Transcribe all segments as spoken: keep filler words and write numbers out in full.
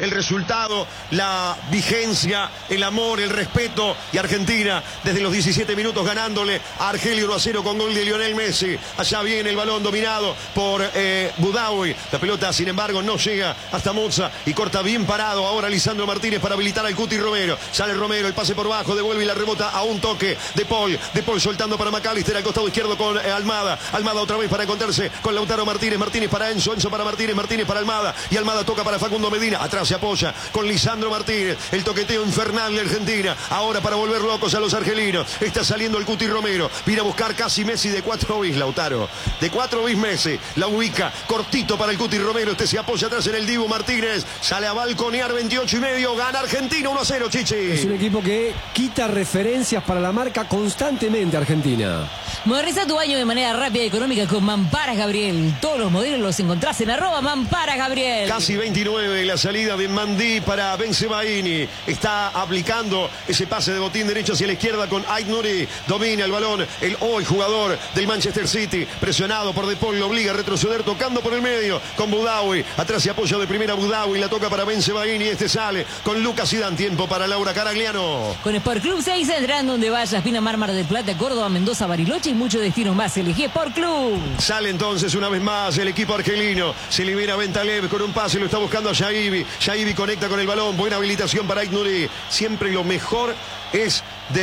el resultado, la vigencia, el amor, el respeto. Y Argentina, desde los diecisiete minutos ganándole a Argelia uno a cero con gol de Lionel Messi. Allá viene el balón dominado por eh, Boudaoui. La pelota, sin embargo, no llega hasta Moza y corta bien parado. Ahora Lisandro Martínez para habilitar al Cuti Romero. Sale Romero, el pase por bajo, devuelve y la rebota a un toque de Paul. De Paul soltando para McAllister al costado izquierdo con eh, Almada. Almada otra vez para encontrarse con Lautaro Martínez. Martínez para Enzo, Enzo para Martínez, Martínez para Almada. Y Almada toca para Facundo Medina. Atrás se apoya con Lisandro Martínez. El toqueteo infernal de Argentina. Ahora para volver locos a los argelinos. Está saliendo el Cuti Romero. Viene a buscar casi Messi de cuatro bis, Lautaro. De cuatro bis Messi. La ubica cortito para el Cuti Romero. Este se apoya atrás en el Dibu Martínez. Sale a balconear veintiocho y medio. Gana Argentina uno a cero, Chichi. Es un equipo que quita referencias para la marca constantemente, Argentina. Moderniza tu baño de manera rápida y económica con Mamparas Gabriel. Todos los modelos los encontrás en arroba Mamparas Gabriel. Casi veintinueve, la salida de Mandí para Bensebaini. Está aplicando ese pase de botín derecho hacia la izquierda con Ait Nouri. Domina el balón el hoy jugador del Manchester City. Presionado por De Paul, lo obliga a retroceder tocando por el medio con Boudaoui. Atrás se apoya de primera Boudaoui. La toca para Bensebaini. Este sale con Lucas Zidane. Tiempo para Laura Caragliano. Con Sport Club seis entrarán donde vayas. Pinamar, Mar del Plata, Córdoba, Mendoza, Bariloche y muchos destinos más. Elegí Sport Club. Sale entonces una vez más el equipo argelino. Se libera Bentaleb con un pase. Lo está buscando a Yaibi. Yaibi conecta con el balón. Buena habilitación para Ait Nouri. Siempre lo mejor es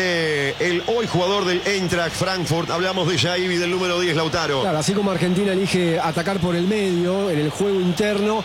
de el hoy jugador del Eintracht Frankfurt. Hablamos de Yaibi, del número diez, Lautaro. Claro, así como Argentina elige atacar por el medio en el juego interno,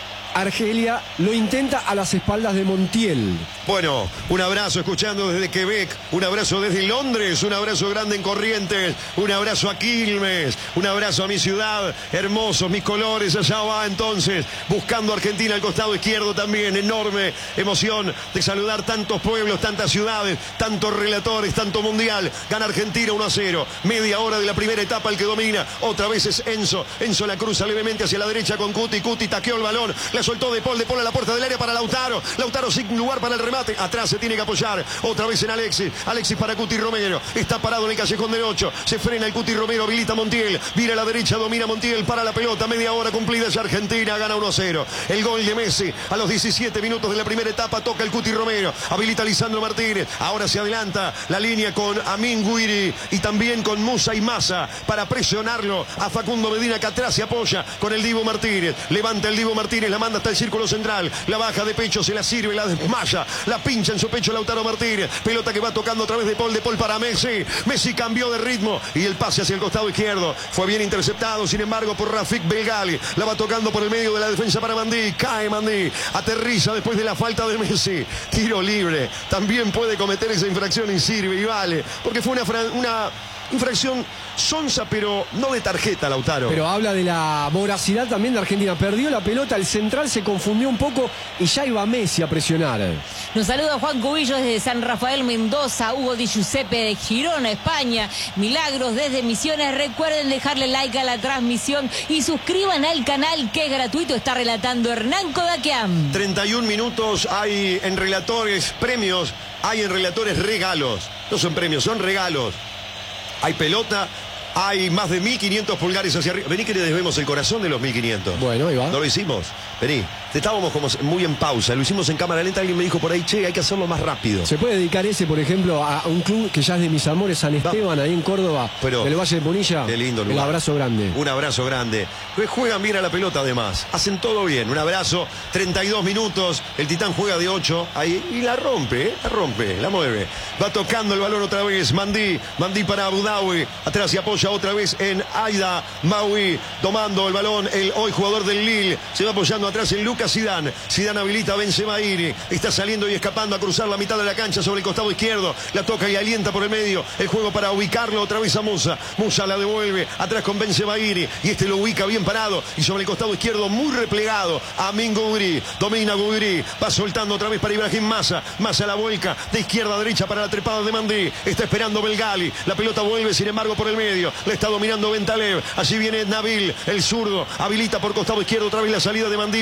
Argelia lo intenta a las espaldas de Montiel. Bueno, un abrazo escuchando desde Quebec, un abrazo desde Londres, un abrazo grande en Corrientes, un abrazo a Quilmes, un abrazo a mi ciudad, hermosos mis colores, allá va entonces, buscando Argentina al costado izquierdo también, enorme emoción de saludar tantos pueblos, tantas ciudades, tantos relatores, tanto mundial. Gana Argentina uno a cero, media hora de la primera etapa el que domina, otra vez es Enzo, Enzo la cruza levemente hacia la derecha con Cuti, Cuti taqueó el balón, la soltó De Paul, De Paul a la puerta del área para Lautaro, Lautaro sin lugar para el remate, atrás se tiene que apoyar, otra vez en Alexis, Alexis para Cuti Romero, está parado en el callejón del ocho, se frena el Cuti Romero, habilita Montiel, vira a la derecha, domina Montiel, para la pelota, media hora cumplida ya Argentina, gana uno a cero, el gol de Messi a los diecisiete minutos de la primera etapa, toca el Cuti Romero, habilita a Lisandro Martínez, ahora se adelanta la línea con Amin Guiri y también con Musa y Massa para presionarlo a Facundo Medina que atrás se apoya con el Dibu Martínez, levanta el Dibu Martínez, la manda hasta el círculo central, la baja de pecho, se la sirve, la desmaya, la pincha en su pecho Lautaro Martínez, pelota que va tocando a través de Paul, de Paul para Messi, Messi cambió de ritmo y el pase hacia el costado izquierdo, fue bien interceptado sin embargo por Rafik Belgali, la va tocando por el medio de la defensa para Mandí, cae Mandí, aterriza después de la falta de Messi, tiro libre, también puede cometer esa infracción y sirve y vale, porque fue una, una infracción sonsa, pero no de tarjeta, Lautaro. Pero habla de la voracidad también de Argentina. Perdió la pelota, el central se confundió un poco y ya iba Messi a presionar. Nos saluda Juan Cubillo desde San Rafael, Mendoza, Hugo Di Giuseppe de Girona, España, Milagros desde Misiones. Recuerden dejarle like a la transmisión y suscriban al canal que es gratuito. Está relatando Hernán Kodakian. treinta y un minutos hay en relatores premios, hay en relatores regalos. No son premios, son regalos. Hay pelota, hay más de mil quinientos pulgares hacia arriba. Vení que le debemos el corazón de los mil quinientos. Bueno, ahí va. No lo hicimos. Vení. Estábamos como muy en pausa. Lo hicimos en cámara lenta. Alguien me dijo por ahí, che, hay que hacerlo más rápido. Se puede dedicar ese, por ejemplo, a un club que ya es de mis amores, San Esteban, ahí en Córdoba, pero del Valle de Punilla. Qué lindo lugar. Un abrazo grande. Un abrazo grande. Juegan bien a la pelota además. Hacen todo bien. Un abrazo. treinta y dos minutos. El Titán juega de ocho. Ahí. Y la rompe, ¿eh? La rompe. La mueve. Va tocando el balón otra vez. Mandí. Mandí para Boudaoui. Atrás se apoya otra vez en Aida Maui. Tomando el balón. El hoy jugador del Lille. Se va apoyando atrás en Lucas Zidane. Zidane habilita a Bensebaini. Está saliendo y escapando a cruzar la mitad de la cancha sobre el costado izquierdo. La toca y alienta por el medio. El juego para ubicarlo otra vez a Musa. Musa la devuelve. Atrás con Bensebaini. Y este lo ubica bien parado. Y sobre el costado izquierdo muy replegado. Amin Gouiri. Domina Gouiri. Va soltando otra vez para Ibrahim Massa. Massa la vuelca de izquierda a derecha para la trepada de Mandí. Está esperando Belgali. La pelota vuelve sin embargo por el medio. La está dominando Bentaleb. Allí viene Nabil, el zurdo. Habilita por costado izquierdo otra vez la salida de Mandí. Mandí trepa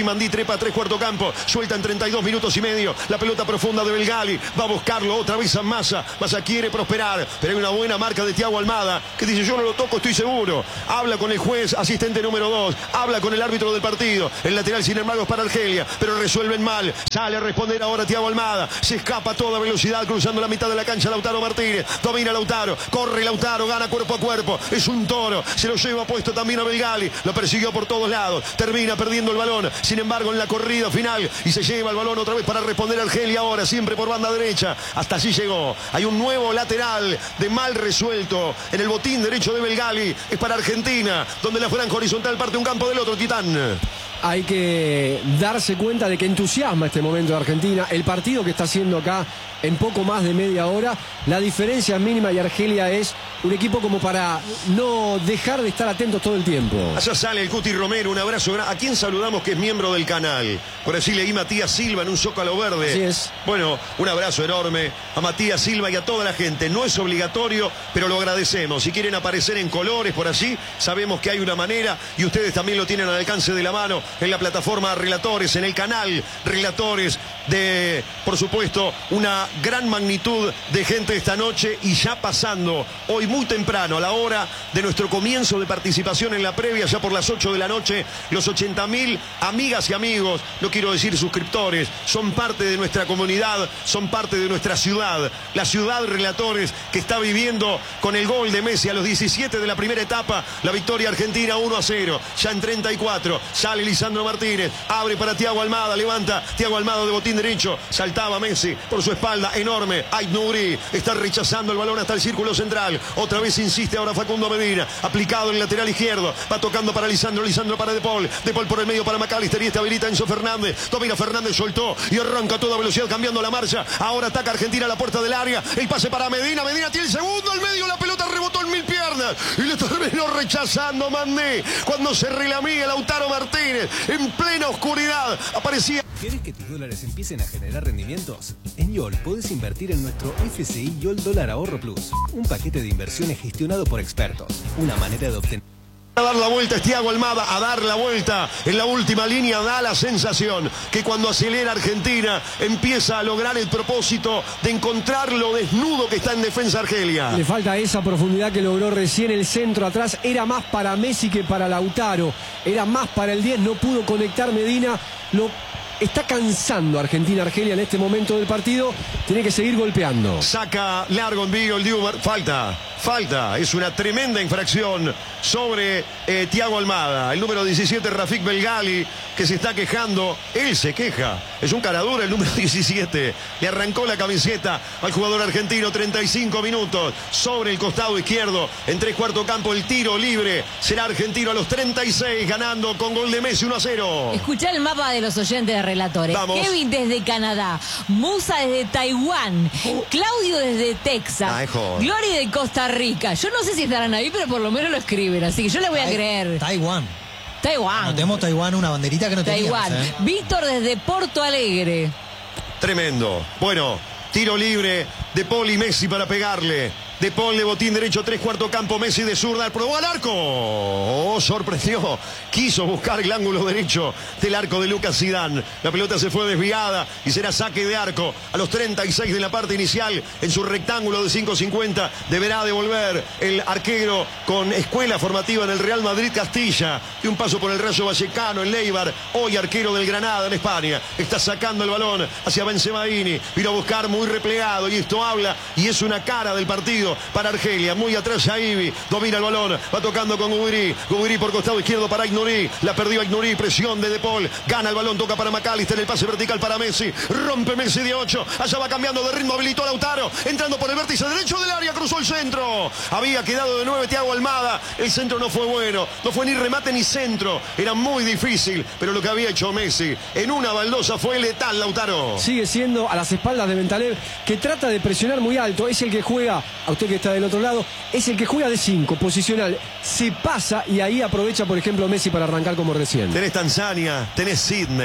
Kepa, tres cuarto campo, suelta en treinta y dos minutos y medio, la pelota profunda de Belgali, va a buscarlo otra vez a Massa, Massa quiere prosperar, pero hay una buena marca de Thiago Almada, que dice yo no lo toco, estoy seguro, habla con el juez, asistente número dos, habla con el árbitro del partido, el lateral sin embargo es para Argelia, pero resuelven mal, sale a responder ahora Thiago Almada, se escapa a toda velocidad cruzando la mitad de la cancha Lautaro Martínez, domina Lautaro, corre Lautaro, gana cuerpo a cuerpo, es un toro, se lo lleva puesto también a Belgali, lo persiguió por todos lados, termina perdiendo el balón, sin embargo en la corrida final y se lleva el balón otra vez para responder a Argelia ahora, siempre por banda derecha, hasta allí llegó, hay un nuevo lateral de mal resuelto en el botín derecho de Belgali, es para Argentina, donde la franja horizontal parte un campo del otro, Titán. Hay que darse cuenta de que entusiasma este momento de Argentina, el partido que está haciendo acá en poco más de media hora, la diferencia es mínima y Argelia es un equipo como para no dejar de estar atentos todo el tiempo. Allá sale el Cuti Romero, un abrazo grande. ¿A quién saludamos que es miembro del canal? Por allí leí Matías Silva en un zócalo verde. Así es. Bueno, un abrazo enorme a Matías Silva y a toda la gente. No es obligatorio, pero lo agradecemos. Si quieren aparecer en colores por allí, sabemos que hay una manera y ustedes también lo tienen al alcance de la mano en la plataforma Relatores, en el canal Relatores de, por supuesto, una gran magnitud de gente esta noche y ya pasando hoy muy temprano a la hora de nuestro comienzo de participación en la previa, ya por las ocho de la noche, los ochenta mil amigas y amigos, no quiero decir suscriptores, son parte de nuestra comunidad, son parte de nuestra ciudad, la ciudad Relatores que está viviendo con el gol de Messi a los diecisiete de la primera etapa, la victoria argentina uno a cero, ya en treinta y cuatro, sale Lisandro Martínez, abre para Thiago Almada, levanta Thiago Almada de botín derecho, saltaba Messi por su espalda, enorme, Ait Nouri está rechazando el balón hasta el círculo central, otra vez insiste ahora Facundo Medina, aplicado en el lateral izquierdo, va tocando para Lisandro, Lisandro para De Paul, De Paul por el medio para McAllister y este habilita Enzo Fernández, domina Fernández, soltó y arranca a toda velocidad cambiando la marcha, ahora ataca Argentina a la puerta del área, el pase para Medina, Medina tiene el segundo, al medio la pelota rebotó en mil piernas y le terminó rechazando Mandé, cuando se relamía Lautaro Martínez, en plena oscuridad, aparecía. ¿Querés que tus dólares empiecen a generar rendimientos? En YOL podés invertir en nuestro F S I YOL Dólar Ahorro Plus, un paquete de inversiones gestionado por expertos, una manera de obtener... A dar la vuelta es Thiago Almada, a dar la vuelta en la última línea, da la sensación que cuando acelera Argentina empieza a lograr el propósito de encontrar lo desnudo que está en defensa Argelia. Le falta esa profundidad que logró recién el centro atrás, era más para Messi que para Lautaro, era más para el diez, no pudo conectar Medina, lo... Está cansando Argentina Argelia en este momento del partido. Tiene que seguir golpeando. Saca largo en Vigo el Dibu. Falta, falta. Es una tremenda infracción sobre eh, Thiago Almada. El número diecisiete, Rafik Belgali, que se está quejando. Él se queja. Es un caradura el número diecisiete. Le arrancó la camiseta al jugador argentino. treinta y cinco minutos sobre el costado izquierdo. En tres cuarto campo el tiro libre. Será argentino a los treinta y seis ganando con gol de Messi uno a cero. Escuchá el mapa de los oyentes de Relatores. Vamos. Kevin desde Canadá, Musa desde Taiwán, Claudio desde Texas, Ay, joder. Glory de Costa Rica. Yo no sé si estarán ahí, pero por lo menos lo escriben, así que yo le voy a Tai- creer. Taiwán. Taiwán. Notemos Taiwán, una banderita que no Taiwán. teníamos, ¿eh? Víctor desde Porto Alegre. Tremendo. Bueno, tiro libre de Paul y Messi para pegarle. De Paul de botín derecho, tres cuarto campo, Messi de zurda, probó al arco. Oh, sorprendió. Quiso buscar el ángulo derecho del arco de Lucas Zidane. La pelota se fue desviada y será saque de arco a los treinta y seis de la parte inicial. En su rectángulo de cinco cincuenta deberá devolver el arquero con escuela formativa en el Real Madrid Castilla. Y un paso por el Rayo Vallecano, el Leibar, hoy arquero del Granada en España. Está sacando el balón hacia Benzemaini. Vino a buscar muy replegado y esto habla y es una cara del partido para Argelia, muy atrás Yaibi, domina el balón, va tocando con Gouiri, Gouiri por costado izquierdo para Ait Nouri, la perdió Ait Nouri, presión de De Paul, gana el balón, toca para McAllister, el pase vertical para Messi, rompe Messi de ocho, allá va cambiando de ritmo, habilitó a Lautaro, entrando por el vértice derecho del área, cruzó el centro, había quedado de nueve Thiago Almada, el centro no fue bueno, no fue ni remate ni centro, era muy difícil, pero lo que había hecho Messi en una baldosa fue letal, Lautaro. Sigue siendo a las espaldas de Bentaleb, que trata de presionar muy alto, es el que juega, a usted que está del otro lado, es el que juega de cinco, posicional, se pasa y ahí aprovecha, por ejemplo, Messi para arrancar como recién. Tenés Tanzania, tenés Sydney,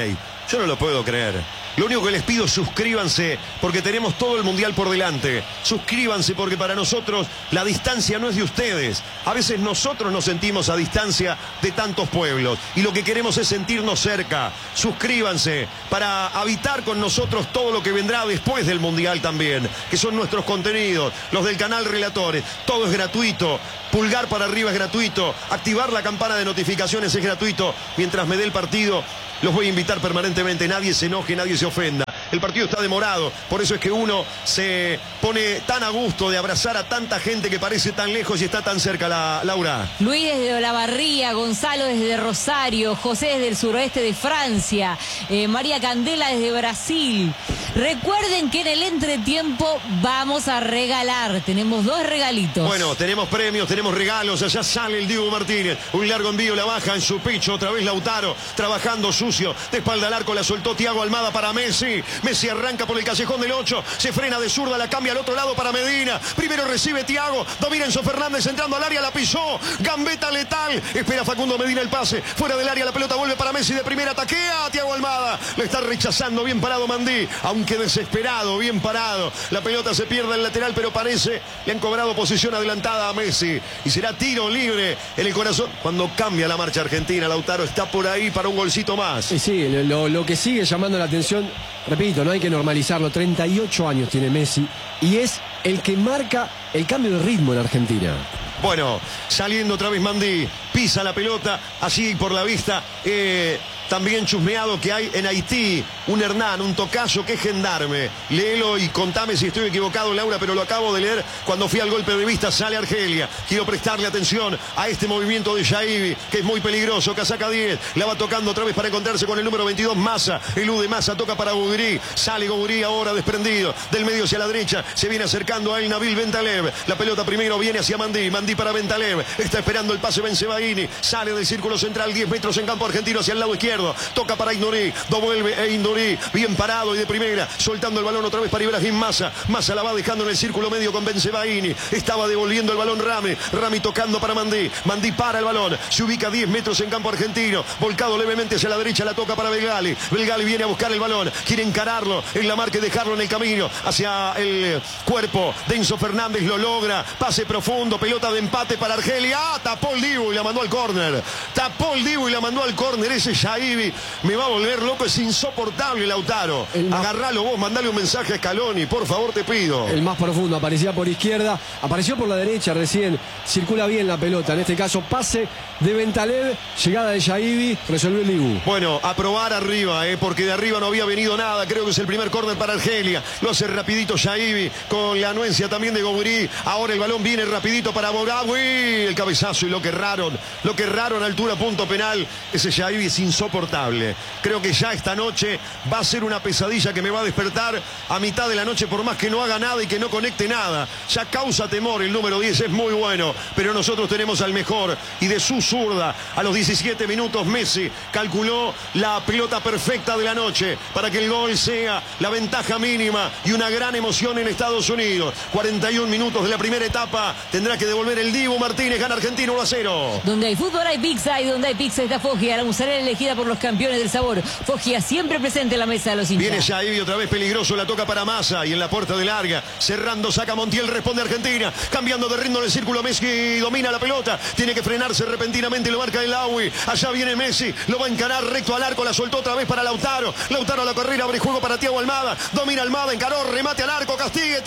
Yo no lo puedo creer. Lo único que les pido, suscríbanse, porque tenemos todo el mundial por delante. Suscríbanse, porque para nosotros la distancia no es de ustedes. A veces nosotros nos sentimos a distancia de tantos pueblos y lo que queremos es sentirnos cerca. Suscríbanse para habitar con nosotros todo lo que vendrá después del mundial también, que son nuestros contenidos, los del canal Relatores. Todo es gratuito. Pulgar para arriba es gratuito. Activar la campana de notificaciones es gratuito. Mientras me dé el partido, los voy a invitar permanentemente. Nadie se enoje, nadie se ofenda. El partido está demorado, por eso es que uno se pone tan a gusto de abrazar a tanta gente que parece tan lejos y está tan cerca, la, Laura. Luis desde Olavarría, Gonzalo desde Rosario, José desde el suroeste de Francia, eh, María Candela desde Brasil. Recuerden que en el entretiempo vamos a regalar, tenemos dos regalitos. Bueno, tenemos premios, tenemos regalos, allá sale el Dibu Martínez, un largo envío, la baja en su pecho, otra vez Lautaro, trabajando sucio, de espalda al arco, la soltó Thiago Almada para Messi. Messi arranca por el callejón del ocho, se frena de zurda, la cambia al otro lado para Medina. Primero recibe Thiago, domina Enzo Fernández entrando al área, la pisó, gambeta letal, espera Facundo Medina el pase, fuera del área, la pelota vuelve para Messi de primera, taquea a Thiago Almada, le está rechazando, bien parado Mandí, aunque desesperado, bien parado, la pelota se pierde en el lateral, pero parece, le han cobrado posición adelantada a Messi, y será tiro libre en el corazón, cuando cambia la marcha argentina. Lautaro está por ahí para un golcito más. Sí, sí, lo, lo que sigue llamando la atención, repito, no hay que normalizarlo, treinta y ocho años tiene Messi y es el que marca el cambio de ritmo en Argentina. Bueno, saliendo otra vez Mandí, pisa la pelota, allí por la vista, eh, también chusmeado que hay en Haití, un Hernán, un tocayo que es gendarme. Léelo y contame si estoy equivocado, Laura, pero lo acabo de leer cuando fui al golpe de vista, sale Argelia. Quiero prestarle atención a este movimiento de Shaibi, que es muy peligroso, casaca diez, la va tocando otra vez para encontrarse con el número veintidós, Massa, elude Massa, toca para Gouiri, sale Gouiri ahora desprendido, del medio hacia la derecha, se viene acercando a El Nabil Bentalev, la pelota primero viene hacia Mandí, Mandí para Bentalev, está esperando el pase Bensebaini, sale del círculo central, diez metros en campo argentino hacia el lado izquierdo, toca para Indorí, devuelve e Indorí, bien parado y de primera, soltando el balón otra vez para Ibrahim Massa, Massa la va dejando en el círculo medio con Bensebaini, estaba devolviendo el balón Rami, Rami tocando para Mandí, Mandí para el balón, se ubica diez metros en campo argentino, volcado levemente hacia la derecha, la toca para Belgali, Belgali viene a buscar el balón, quiere encararlo en la marca y dejarlo en el camino, hacia el cuerpo de Enzo Fernández, lo logra, pase profundo, pelota de empate para Argelia, ah, tapó el Dibu y la mandó al córner, tapó el Dibu y la mandó al córner, ese Shaibi me va a volver loco, es insoportable Lautaro, más... agarralo vos, mandale un mensaje a Scaloni, por favor te pido. El más profundo, aparecía por izquierda, apareció por la derecha recién, circula bien la pelota, en este caso pase de Bentalev, llegada de Shaibi, resolvió el Dibu. Bueno, a probar arriba, eh, porque de arriba no había venido nada, creo que es el primer córner para Argelia, lo hace rapidito Shaibi, con la anuencia también de Gouiri, ahora el balón viene rapidito para Borawi, el cabezazo y lo que erraron, lo que erraron a altura punto penal, ese Shaibi es insoportable, creo que ya esta noche va a ser una pesadilla que me va a despertar a mitad de la noche por más que no haga nada y que no conecte nada, ya causa temor el número diez, es muy bueno, pero nosotros tenemos al mejor y de su zurda, a los diecisiete minutos Messi calculó la pelota perfecta de la noche para que el gol sea la ventaja mínima y una gran emoción en Estados Unidos. cuarenta y un minutos de la primera etapa, tendrá que devolver el Dibu Martínez, gana Argentina uno a cero. Donde hay fútbol hay pizza y donde hay pizza está Foggia, la mozzarella elegida por los campeones del sabor. Foggia siempre presente en la mesa de los hinchas. Viene Shaibi otra vez peligroso, la toca para Massa y en la puerta de larga, cerrando, saca Montiel, responde Argentina, cambiando de ritmo en el círculo, Messi domina la pelota, tiene que frenarse repentinamente, lo marca el Aui, allá viene Messi, lo va a encarar recto al arco, la soltó otra vez para Lautaro, Lautaro a la carrera, abre juego para Thiago Almada, domina Almada, encaró, remate al arco, castigue,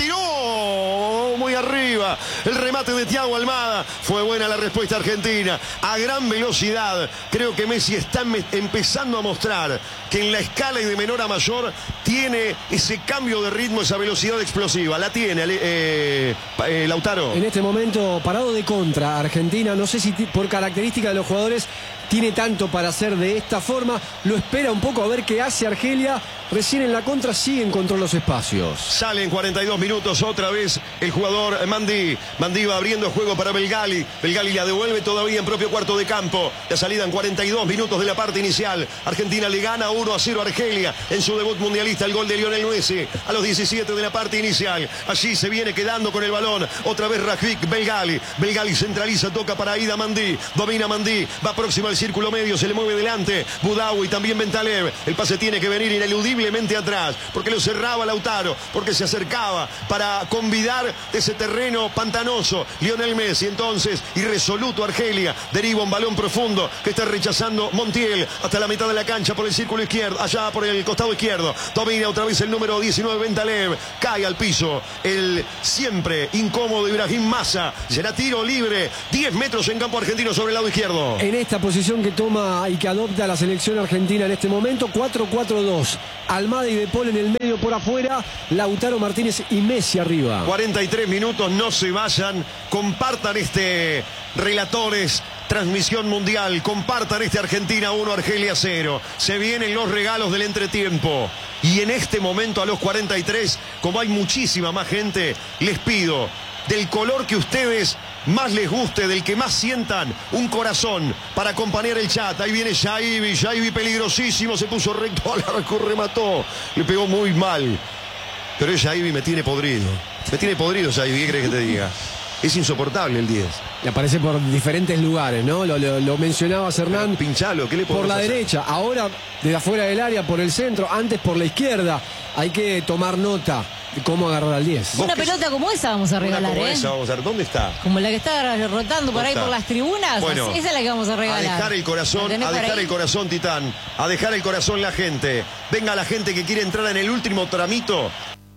tiró muy arriba, el remate de Thiago Almada, fue buena la respuesta argentina, a gran velocidad, creo que Messi está empezando a mostrar que en la escala y de menor a mayor tiene ese cambio de ritmo, esa velocidad explosiva, la tiene eh, eh, Lautaro. En este momento parado de contra Argentina, no sé si por característica de los jugadores tiene tanto para hacer de esta forma, lo espera un poco a ver qué hace Argelia, recién en la contra sigue en control los espacios. Sale en cuarenta y dos minutos otra vez el jugador Mandí, Mandí va abriendo juego para Belgali, Belgali la devuelve todavía en propio cuarto de campo, la salida en cuarenta y dos minutos de la parte inicial, Argentina le gana uno a cero a Argelia en su debut mundialista, el gol de Lionel Messi a los diecisiete de la parte inicial, allí se viene quedando con el balón, otra vez Rajvik Belgali, Belgali centraliza, toca para Aida Mandí, domina Mandí, va próximo al círculo medio, se le mueve delante Boudaoui, también Bentaleb. El pase tiene que venir ineludiblemente atrás, porque lo cerraba Lautaro, porque se acercaba para convidar de ese terreno pantanoso Lionel Messi. Entonces, irresoluto Argelia, deriva un balón profundo que está rechazando Montiel hasta la mitad de la cancha por el círculo izquierdo, allá por el costado izquierdo. Domina otra vez el número diecinueve, Bentaleb. Cae al piso el siempre incómodo Ibrahim Massa. Será tiro libre, diez metros en campo argentino sobre el lado izquierdo. En esta posición que toma y que adopta la selección argentina en este momento, cuatro cuatro dos. Almada y De Paul en el medio por afuera, Lautaro Martínez y Messi arriba. cuarenta y tres minutos, no se vayan, compartan este relatores, transmisión mundial, compartan este Argentina uno, Argelia cero. Se vienen los regalos del entretiempo. Y en este momento a los cuarenta y tres, como hay muchísima más gente, les pido, del color que ustedes más les guste, del que más sientan, un corazón para acompañar el chat. Ahí viene Yaibi, Yaibi peligrosísimo, se puso recto al arco, remató, le pegó muy mal. Pero Yaibi me tiene podrido, me tiene podrido Yaibi, ¿qué crees que te diga? Es insoportable el diez. Y aparece por diferentes lugares, ¿no? Lo, lo, lo mencionabas, Hernán. Pero pinchalo, ¿qué le podemos Por la hacer? derecha, ahora desde afuera del área, por el centro, antes por la izquierda. Hay que tomar nota de cómo agarrar al diez. Una pelota como esa vamos a regalar, Una como ¿eh? esa vamos a ver, ¿dónde está? Como la que está rotando por ahí está? por las tribunas, Bueno, esa es la que vamos a regalar. A dejar el corazón, ¿La tenés a por dejar ahí? el corazón, Titán. A dejar el corazón la gente. Venga la gente que quiere entrar en el último tramito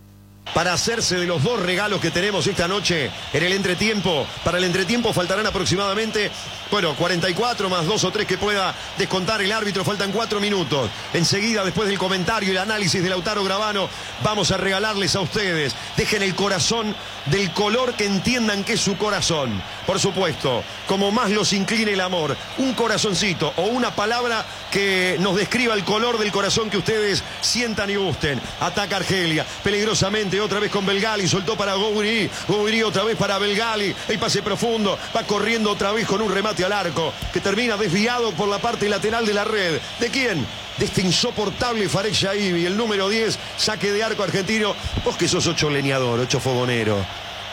para hacerse de los dos regalos que tenemos esta noche en el entretiempo. Para el entretiempo faltarán aproximadamente, bueno, cuarenta y cuatro más dos o tres que pueda descontar el árbitro. Faltan cuatro minutos. Enseguida, después del comentario y el análisis de Lautaro Gravano, vamos a regalarles a ustedes. Dejen el corazón del color que entiendan que es su corazón. Por supuesto, como más los incline el amor, un corazoncito o una palabra que nos describa el color del corazón que ustedes sientan y gusten. Ataca Argelia, peligrosamente, otra vez con Belgali, soltó para Gouiri, Gouiri otra vez para Belgali, el pase profundo, va corriendo otra vez con un remate al arco, que termina desviado por la parte lateral de la red. ¿De quién? De este insoportable Farid Yaibi, el número diez, saque de arco argentino. Vos que sos ocho leñador, ocho fogonero.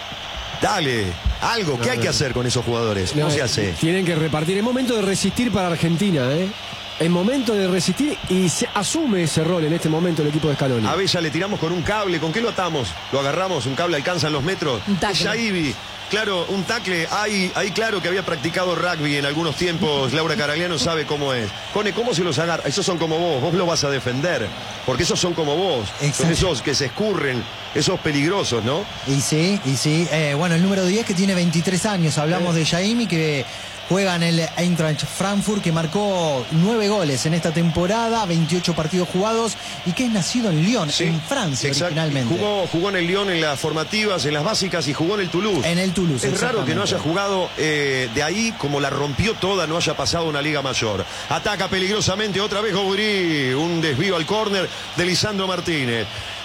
Dale, algo, ¿qué hay que hacer con esos jugadores? ¿Cómo No, se hace? Tienen que repartir. Es momento de resistir para Argentina, ¿eh? Es momento de resistir y se asume ese rol en este momento el equipo de Scaloni. A Bella le tiramos con un cable, ¿con qué lo atamos? ¿Lo agarramos? ¿Un cable alcanzan los metros? Un tackle. Yaibi, claro, un tackle. Ahí, ahí claro que había practicado rugby en algunos tiempos. Laura Caragliano sabe cómo es. Cone, ¿cómo se los agarra? Esos son como vos, vos lo vas a defender. Porque esos son como vos. Exacto. Son esos que se escurren, esos peligrosos, ¿no? Y sí, y sí. Eh, bueno, el número diez que tiene veintitrés años. Hablamos Sí. de Yaibi, que juega en el Eintracht Frankfurt, que marcó nueve goles en esta temporada, veintiocho partidos jugados, y que es nacido en Lyon, Sí, en Francia, exacto. originalmente. Jugó, jugó en el Lyon en las formativas, en las básicas, y jugó en el Toulouse. En el Toulouse, Es raro que no exactamente. haya jugado eh, de ahí, como la rompió toda, no haya pasado una liga mayor. Ataca peligrosamente otra vez Gouiri, un desvío al córner de Lisandro Martínez.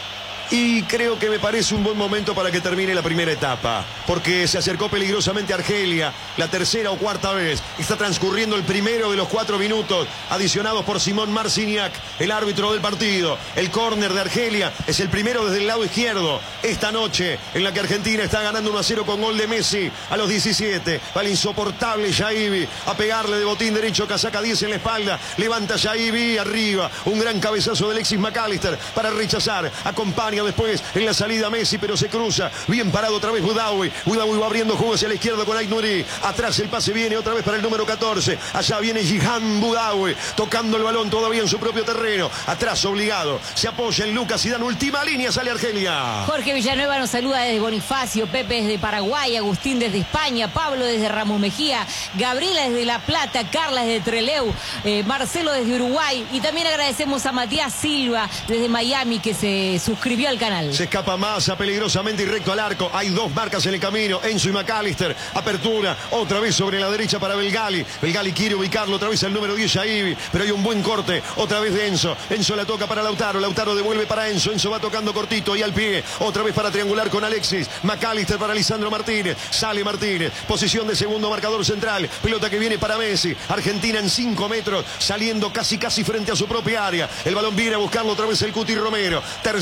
Y creo que me parece un buen momento para que termine la primera etapa, porque se acercó peligrosamente a Argelia, la tercera o cuarta vez. Está transcurriendo el primero de los cuatro minutos, adicionados por Simón Marciniak, el árbitro del partido. El córner de Argelia es el primero desde el lado izquierdo, esta noche, en la que Argentina está ganando uno a cero con gol de Messi a los diecisiete. Va el insoportable Yaibi a pegarle de botín derecho, casaca diez en la espalda. Levanta Yaibi arriba, un gran cabezazo de Alexis McAllister para rechazar. Acompaña después en la salida Messi, pero se cruza. Bien parado otra vez Boudaoui. Boudaoui va abriendo juego hacia la izquierda con Aït-Nouri. Atrás el pase viene otra vez para el número catorce. Allá viene Jihan Boudaoui, tocando el balón todavía en su propio terreno. Atrás obligado. Se apoya en Lucas y dan última línea, sale Argelia. Jorge Villanueva nos saluda desde Bonifacio, Pepe desde Paraguay, Agustín desde España, Pablo desde Ramos Mejía, Gabriela desde La Plata, Carla desde Trelew, eh, Marcelo desde Uruguay, y también agradecemos a Matías Silva desde Miami, que se suscribió al canal. Se escapa Massa peligrosamente y recto al arco. Hay dos marcas en el camino, Enzo y McAllister. Apertura otra vez sobre la derecha para Belgali. Belgali quiere ubicarlo otra vez al número diez, Yaibi, pero hay un buen corte otra vez de Enzo. Enzo la toca para Lautaro. Lautaro devuelve para Enzo. Enzo va tocando cortito y al pie. Otra vez para triangular con Alexis. McAllister para Lisandro Martínez. Sale Martínez. Posición de segundo marcador central. Pelota que viene para Messi. Argentina en cinco metros, saliendo casi casi frente a su propia área. El balón viene a buscarlo otra vez el Cuti Romero. Tercer minuto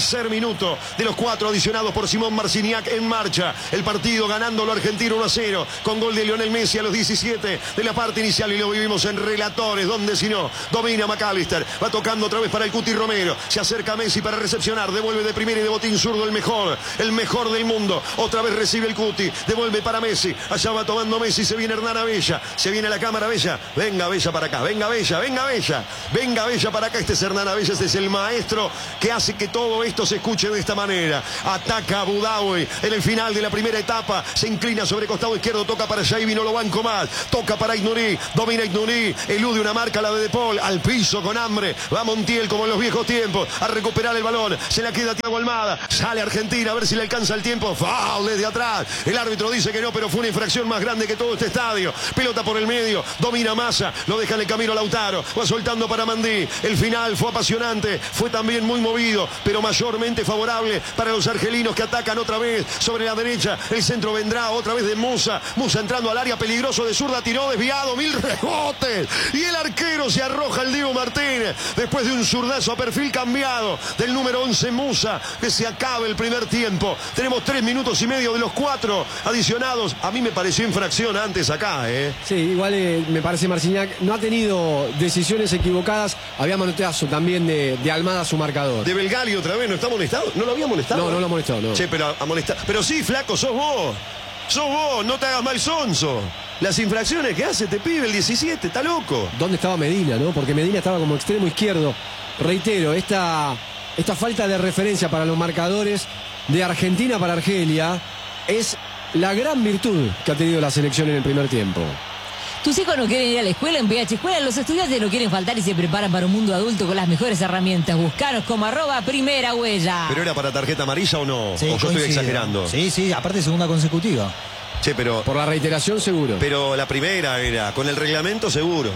minuto de los cuatro adicionados por Simón Marciniak en marcha. El partido ganándolo argentino uno a cero con gol de Lionel Messi a los diecisiete de la parte inicial y lo vivimos en Relatores, donde si no, domina McAllister, va tocando otra vez para el Cuti Romero, se acerca Messi para recepcionar, devuelve de primera y de botín zurdo el mejor, el mejor del mundo, otra vez recibe el Cuti, devuelve para Messi, allá va tomando Messi, se viene Hernán Abella, se viene la cámara Bella, venga Bella para acá, venga Bella, venga Bella, venga Bella para acá, este es Hernán Abella, este es el maestro que hace que todo esto se escuche de esta manera. Ataca a Budawi en el final de la primera etapa, se inclina sobre costado izquierdo, toca para Jaibi, no lo banco más, toca para Aït-Nouri, domina Aït-Nouri, elude una marca, la de De Paul, al piso con hambre, va Montiel como en los viejos tiempos, a recuperar el balón, se la queda Thiago Almada, sale Argentina a ver si le alcanza el tiempo, foul desde atrás, el árbitro dice que no, pero fue una infracción más grande que todo este estadio, pelota por el medio, domina Massa, lo deja en el camino Lautaro, va soltando para Mandí, el final fue apasionante, fue también muy movido, pero mayormente favorable para los argelinos que atacan otra vez sobre la derecha, el centro vendrá otra vez de Musa, Musa entrando al área, peligroso de zurda, tiró desviado, mil rebotes, y el arquero se arroja el Diego Martínez, después de un zurdazo a perfil cambiado del número once Musa, que se acabe el primer tiempo, tenemos tres minutos y medio de los cuatro adicionados, a mí me pareció infracción antes acá, ¿eh? Sí, igual eh, me parece Marciniak no ha tenido decisiones equivocadas, había manoteazo también de, de Almada su marcador. De Belgali otra vez, ¿no está molestado? ¿No lo había molestado? No, no lo molestó, no. Che, pero a molestar, pero sí, flaco, sos vos, sos vos, no te hagas mal sonso. Las infracciones que hace este pibe, el diecisiete, está loco. ¿Dónde estaba Medina, no? Porque Medina estaba como extremo izquierdo. Reitero, esta, esta falta de referencia para los marcadores de Argentina para Argelia es la gran virtud que ha tenido la selección en el primer tiempo. Tus hijos no quieren ir a la escuela en P H Escuela, los estudiantes no quieren faltar y se preparan para un mundo adulto con las mejores herramientas. Buscaros como arroba primera huella. ¿Pero era para tarjeta amarilla o no? Sí, ¿O yo estoy coincido. exagerando? Sí, sí, aparte segunda consecutiva. Che, pero, Por la reiteración seguro. pero la primera era, con el reglamento seguro.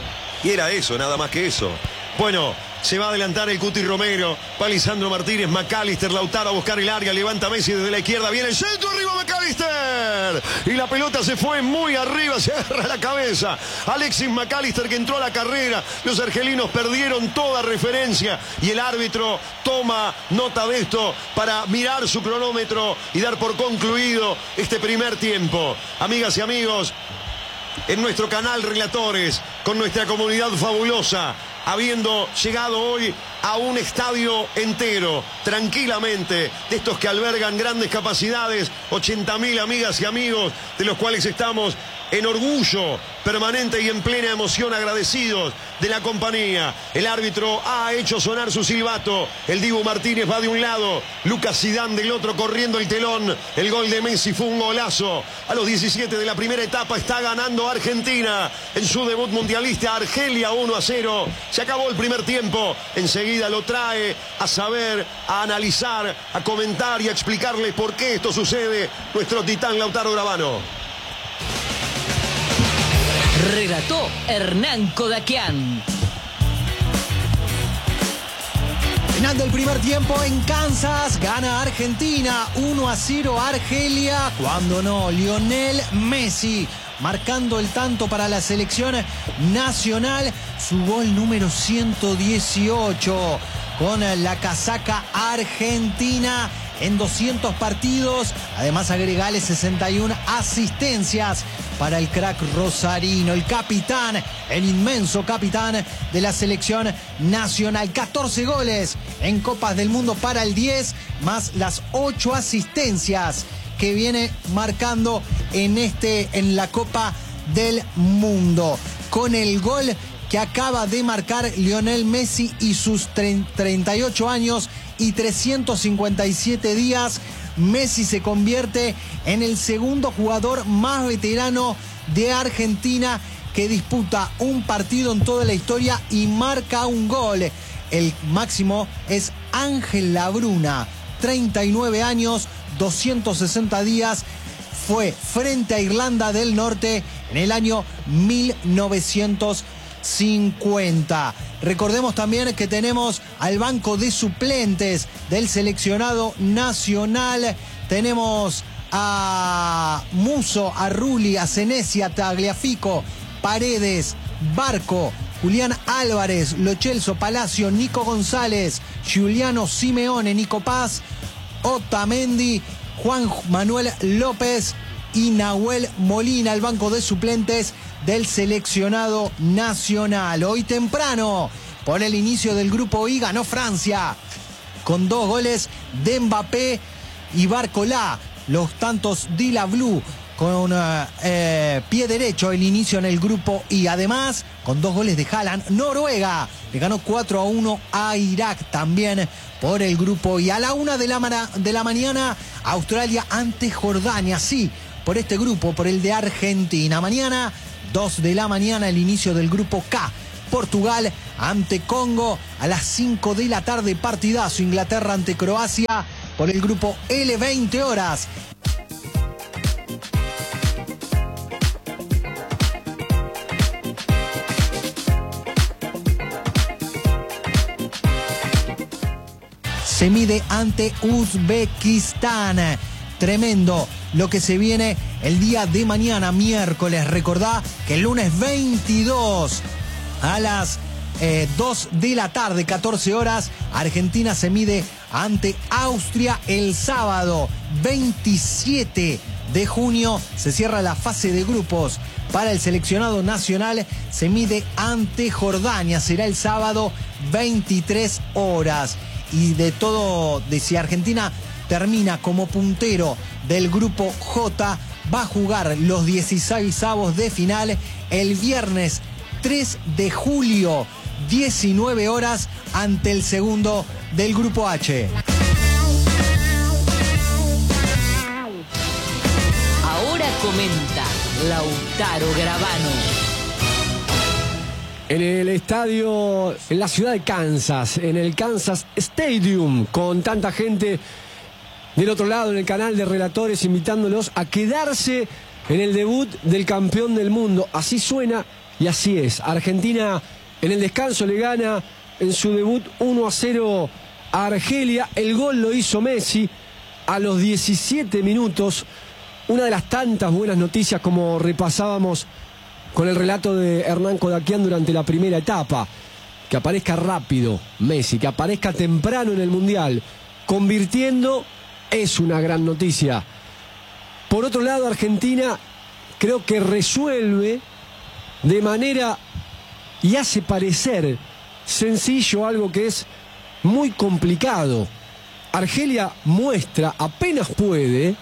Y era eso, nada más que eso. Bueno, se va a adelantar el Cuti Romero, va Lisandro Martínez, McAllister, Lautaro a buscar el área, levanta Messi desde la izquierda, viene el centro, arriba McAllister, y la pelota se fue muy arriba, se agarra la cabeza, Alexis McAllister que entró a la carrera, los argelinos perdieron toda referencia, y el árbitro toma nota de esto para mirar su cronómetro y dar por concluido este primer tiempo. Amigas y amigos, en nuestro canal Relatores, con nuestra comunidad fabulosa, habiendo llegado hoy a un estadio entero, tranquilamente, de estos que albergan grandes capacidades, ochenta mil amigas y amigos, de los cuales estamos en orgullo permanente y en plena emoción agradecidos de la compañía. El árbitro ha hecho sonar su silbato, el Dibu Martínez va de un lado, Lucas Zidane del otro corriendo el telón, el gol de Messi fue un golazo, a los diecisiete de la primera etapa está ganando Argentina en su debut mundialista, Argelia uno a cero, se acabó el primer tiempo, enseguida lo trae a saber, a analizar, a comentar y a explicarles por qué esto sucede nuestro titán Lautaro Gravano. Relató Hernán Kodakian. Final del primer tiempo en Kansas, gana Argentina, uno a cero Argelia, cuando no, Lionel Messi marcando el tanto para la selección nacional, su gol número ciento dieciocho con la casaca argentina en doscientos partidos, además agregale sesenta y una asistencias para el crack rosarino, el capitán, el inmenso capitán de la selección nacional. catorce goles en Copas del Mundo para el diez, más las ocho asistencias que viene marcando en, este, en la Copa del Mundo. Con el gol que acaba de marcar Lionel Messi y sus treinta y ocho años y trescientos cincuenta y siete días, Messi se convierte en el segundo jugador más veterano de Argentina que disputa un partido en toda la historia y marca un gol. El máximo es Ángel Labruna, treinta y nueve años, doscientos sesenta días, fue frente a Irlanda del Norte en el año mil novecientos cincuenta. Recordemos también que tenemos al banco de suplentes del seleccionado nacional. Tenemos a Muso, a Rulli, a Senesi, a Tagliafico, Paredes, Barco, Julián Álvarez, Lo Celso Palacio, Nico González, Giuliano Simeone, Nico Paz, Otamendi, Juan Manuel López y Nahuel Molina, el banco de suplentes del seleccionado nacional. Hoy temprano, por el inicio del grupo I, ganó Francia con dos goles de Mbappé y Barcola. Los tantos de la Blue con eh, pie derecho el inicio en el grupo I. Además, con dos goles de Haaland, Noruega le ganó cuatro a uno a Irak también por el grupo I. A la una de la, de la mañana, Australia ante Jordania. Sí, por este grupo, por el de Argentina. Mañana, dos de la mañana, el inicio del grupo K. Portugal ante Congo. A las cinco de la tarde, partidazo. Inglaterra ante Croacia por el grupo L, veinte horas. Se mide ante Uzbekistán. Tremendo lo que se viene el día de mañana, miércoles. Recordá que el lunes veintidós a las eh, dos de la tarde, catorce horas, Argentina se mide ante Austria. El sábado veintisiete de junio se cierra la fase de grupos para el seleccionado nacional. Se mide ante Jordania. Será el sábado veintitrés horas. Y de todo, de si Argentina termina como puntero del grupo J, va a jugar los dieciseisavos de final el viernes tres de julio, diecinueve horas, ante el segundo del grupo H. Ahora comenta Lautaro Gravano. En el estadio, en la ciudad de Kansas, en el Kansas Stadium, con tanta gente del otro lado, en el canal de relatores, invitándolos a quedarse en el debut del campeón del mundo. Así suena y así es. Argentina en el descanso le gana en su debut uno a cero a Argelia. El gol lo hizo Messi a los diecisiete minutos. Una de las tantas buenas noticias, como repasábamos con el relato de Hernán Kodakian durante la primera etapa. Que aparezca rápido Messi, que aparezca temprano en el Mundial, convirtiendo, es una gran noticia. Por otro lado, Argentina creo que resuelve de manera y hace parecer sencillo algo que es muy complicado. Argelia muestra, apenas puede,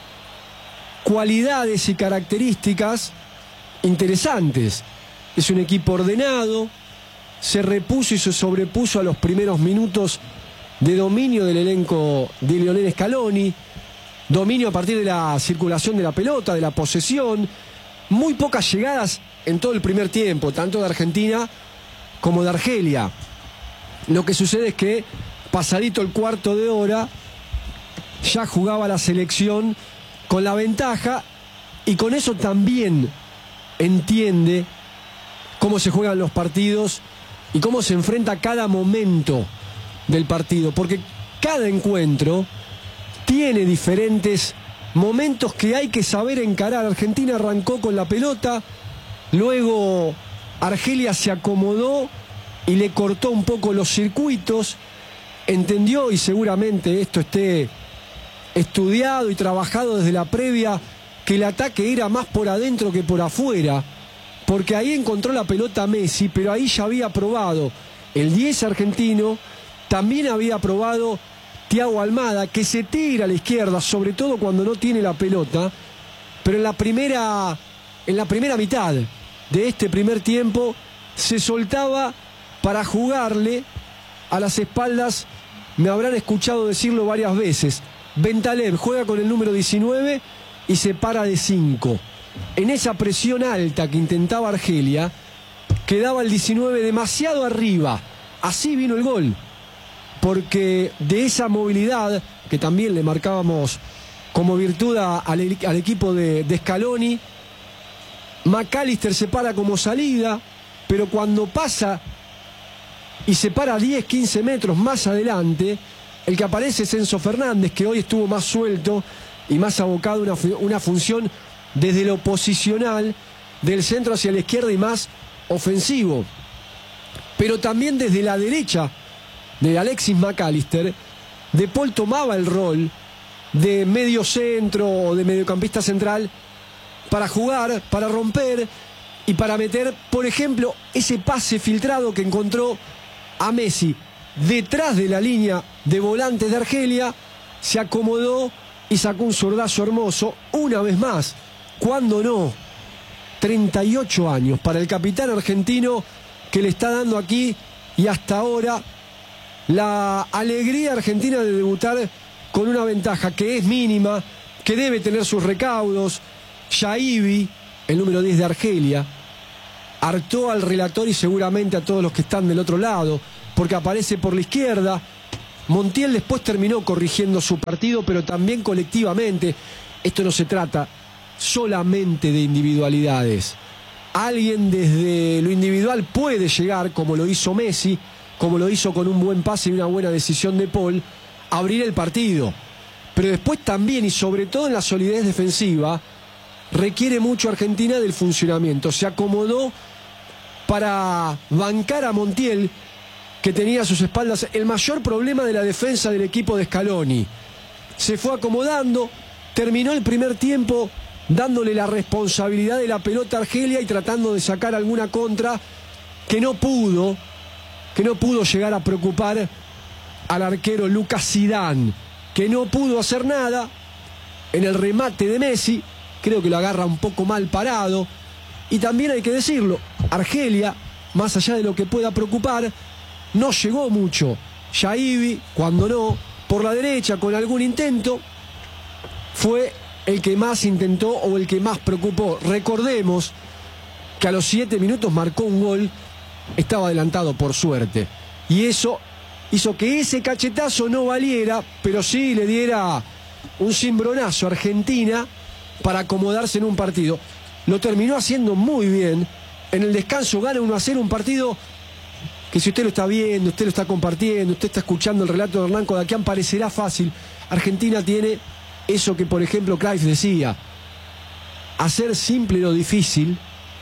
cualidades y características interesantes. Es un equipo ordenado, se repuso y se sobrepuso a los primeros minutos de dominio del elenco de Lionel Scaloni, dominio a partir de la circulación de la pelota, de la posesión, muy pocas llegadas en todo el primer tiempo, tanto de Argentina como de Argelia. Lo que sucede es que, pasadito el cuarto de hora, ya jugaba la selección con la ventaja, y con eso también entiende cómo se juegan los partidos y cómo se enfrenta cada momento del partido, porque cada encuentro tiene diferentes momentos que hay que saber encarar. Argentina arrancó con la pelota, luego Argelia se acomodó y le cortó un poco los circuitos, entendió, y seguramente esto esté estudiado y trabajado desde la previa, que el ataque era más por adentro que por afuera, porque ahí encontró la pelota Messi, pero ahí ya había probado el diez argentino, también había probado Thiago Almada, que se tira a la izquierda, sobre todo cuando no tiene la pelota, pero en la primera, en la primera mitad de este primer tiempo se soltaba para jugarle a las espaldas. Me habrán escuchado decirlo varias veces, Bentaleb juega con el número diecinueve y se para de cinco. En esa presión alta que intentaba Argelia, quedaba el diecinueve demasiado arriba. Así vino el gol, porque de esa movilidad que también le marcábamos como virtud a, al, al equipo de, de Scaloni, McAllister se para como salida, pero cuando pasa y se para diez, quince metros más adelante, el que aparece es Enzo Fernández, que hoy estuvo más suelto y más abocado a una, una función desde lo posicional, del centro hacia la izquierda y más ofensivo. pero también desde la derecha de Alexis McAllister, De Paul tomaba el rol de medio centro o de mediocampista central para jugar, para romper y para meter, por ejemplo, ese pase filtrado que encontró a Messi detrás de la línea de volantes de Argelia, se acomodó y sacó un zurdazo hermoso. Una vez más, ¿cuándo no? treinta y ocho años para el capitán argentino, que le está dando aquí y hasta ahora la alegría argentina de debutar con una ventaja que es mínima, que debe tener sus recaudos. Yaibi, el número diez de Argelia, hartó al relator y seguramente a todos los que están del otro lado, porque aparece por la izquierda. Montiel después terminó corrigiendo su partido, pero también colectivamente. Esto no se trata solamente de individualidades. Alguien desde lo individual puede llegar, como lo hizo Messi, como lo hizo con un buen pase y una buena decisión de Paul, a abrir el partido. Pero después también, y sobre todo en la solidez defensiva, requiere mucho Argentina del funcionamiento. Se acomodó para bancar a Montiel, que tenía a sus espaldas el mayor problema de la defensa del equipo de Scaloni. Se fue acomodando, terminó el primer tiempo dándole la responsabilidad de la pelota a Argelia y tratando de sacar alguna contra que no pudo, que no pudo llegar a preocupar al arquero Lucas Zidane, que no pudo hacer nada en el remate de Messi. Creo que lo agarra un poco mal parado. Y también hay que decirlo, Argelia, más allá de lo que pueda preocupar, no llegó mucho. Yaibi, cuando no, por la derecha con algún intento, fue el que más intentó o el que más preocupó. Recordemos que a los siete minutos marcó un gol, estaba adelantado por suerte, y eso hizo que ese cachetazo no valiera, pero sí le diera un cimbronazo a Argentina para acomodarse en un partido. Lo terminó haciendo muy bien. En el descanso gana uno a cero, un partido que, si usted lo está viendo, usted lo está compartiendo, usted está escuchando el relato de Hernán Kodakian, parecerá fácil. Argentina tiene eso que, por ejemplo, Cruyff decía: hacer simple lo difícil,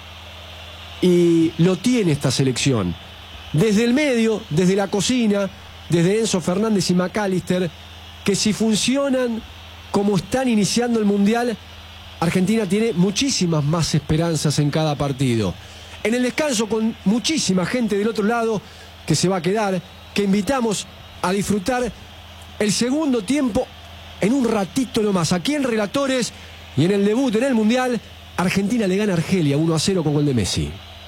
y lo tiene esta selección. Desde el medio, desde la cocina, desde Enzo Fernández y McAllister, que si funcionan como están iniciando el Mundial, Argentina tiene muchísimas más esperanzas en cada partido. En el descanso, con muchísima gente del otro lado que se va a quedar, que invitamos a disfrutar el segundo tiempo en un ratito nomás. Aquí en Relatores y en el debut en el Mundial, Argentina le gana a Argelia uno a cero con gol de Messi.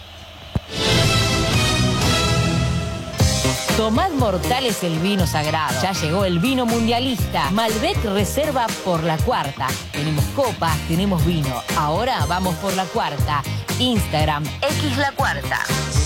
Tomad Mortales el vino sagrado. Ya llegó el vino mundialista. Malbec Reserva por la cuarta. Tenemos copas, tenemos vino. Ahora vamos por la cuarta. Instagram, X la cuarta.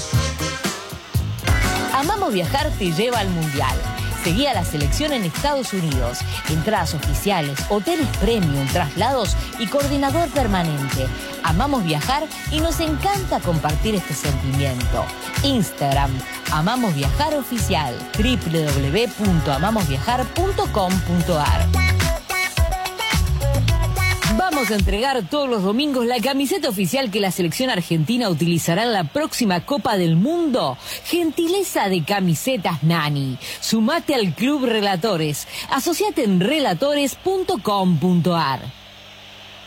Amamos Viajar te lleva al Mundial. Seguí a la selección en Estados Unidos. Entradas oficiales, hoteles premium, traslados y coordinador permanente. Amamos viajar y nos encanta compartir este sentimiento. Instagram, Amamos Viajar Oficial, w w w punto amamos viajar punto com punto a r. Vamos a entregar todos los domingos la camiseta oficial que la selección argentina utilizará en la próxima Copa del Mundo. Gentileza de Camisetas Nani. Sumate al Club Relatores. Asociate en relatores punto com punto a r.